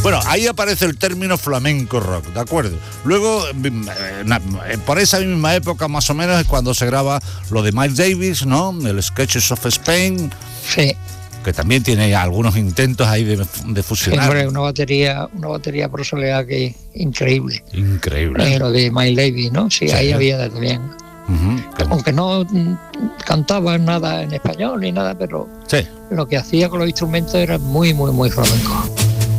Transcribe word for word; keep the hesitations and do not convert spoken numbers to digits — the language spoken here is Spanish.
Bueno, ahí aparece el término flamenco rock, ¿de acuerdo? Luego, eh, por esa misma época más o menos es cuando se graba lo de Miles Davis, ¿no? El Sketches of Spain. Sí. Que también tiene algunos intentos ahí de, de fusionar. Sí, hombre, una batería, una batería por soledad que increíble. Increíble. Eh, lo de Miles Davis, ¿no? Sí, sí. Ahí había también. Uh-huh. Aunque no mm, cantaba nada en español ni nada, pero sí. lo que hacía con los instrumentos era muy, muy, muy flamenco.